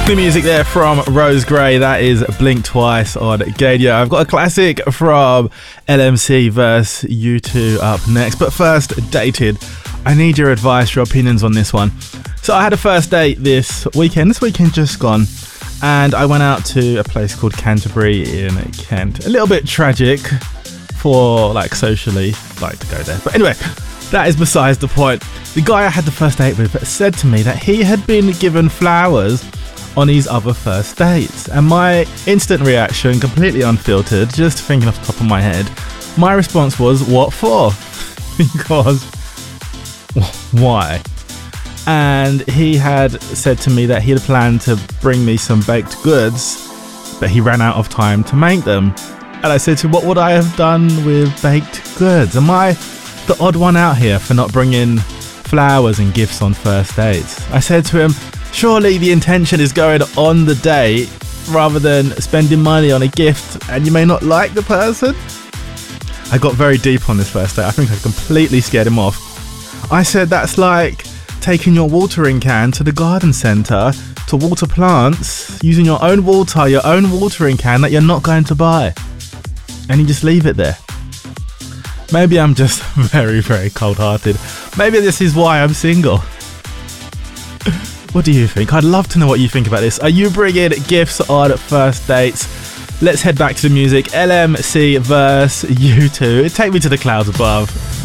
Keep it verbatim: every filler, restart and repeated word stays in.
The music there from Rose Gray, that is Blink Twice on Gadio. I've got a classic from L M C versus U two up next, but first, Dated. I need your advice, your opinions on this one. So I had a first date this weekend, this weekend just gone, and I went out to a place called Canterbury in Kent. A little bit tragic for, like, socially, like to go there. But anyway, that is besides the point. The guy I had the first date with said to me that he had been given flowers on his other first dates, and my instant reaction, completely unfiltered, just thinking off the top of my head, my response was, what for? Because why? And he had said to me that he had planned to bring me some baked goods, but he ran out of time to make them. And I said to him, what would I have done with baked goods? Am I the odd one out here for not bringing flowers and gifts on first dates? I said to him, surely the intention is going on the date rather than spending money on a gift and you may not like the person. I got very deep on this first date. I think I completely scared him off. I said that's like taking your watering can to the garden centre to water plants, using your own water, your own watering can that you're not going to buy, and you just leave it there. Maybe I'm just very, very cold-hearted. Maybe this is why I'm single. What do you think? I'd love to know what you think about this. Are you bringing gifts on first dates? Let's head back to the music. L M C versus U two. Take me to the clouds above.